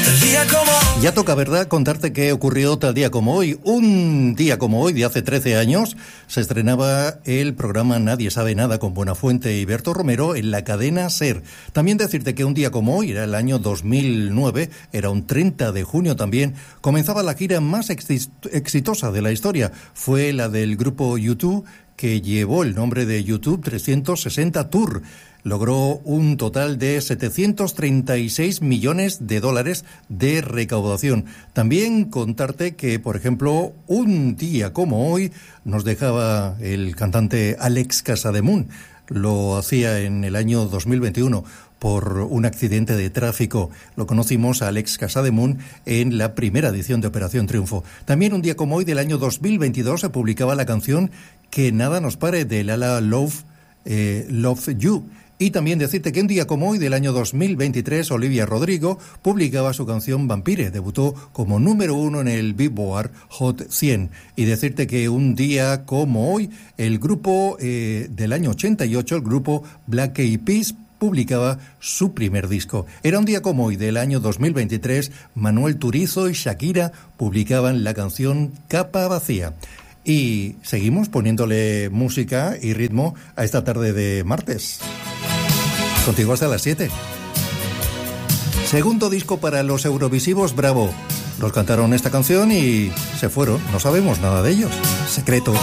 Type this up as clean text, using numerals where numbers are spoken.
Ya toca, ¿verdad?, contarte qué ocurrió tal día como hoy. Un día como hoy, de hace 13 años, se estrenaba el programa Nadie sabe nada con Buenafuente y Berto Romero en la cadena SER. También decirte que un día como hoy, era el año 2009, era un 30 de junio también, comenzaba la gira más exitosa de la historia. Fue la del grupo U2, que llevó el nombre de YouTube 360 Tour. Logró un total de 736 millones de dólares de recaudación. También contarte que, por ejemplo, un día como hoy nos dejaba el cantante Alex Casademunt. Lo hacía en el año 2021 por un accidente de tráfico. Lo conocimos a Alex Casademunt en la primera edición de Operación Triunfo. También un día como hoy del año 2022 se publicaba la canción Que nada nos pare de Lala Love You. Y también decirte que un día como hoy del año 2023, Olivia Rodrigo publicaba su canción Vampire, debutó como número 1 en el Billboard Hot 100. Y decirte que un día como hoy, el grupo del año 88, el grupo Black Eyed Peas, publicaba su primer disco. Era un día como hoy del año 2023, Manuel Turizo y Shakira publicaban la canción Capa Vacía. Y seguimos poniéndole música y ritmo a esta tarde de martes. Contigo hasta las 7. Segundo disco para los Eurovisivos, Bravo. Los cantaron esta canción y se fueron. No sabemos nada de ellos. Secreto.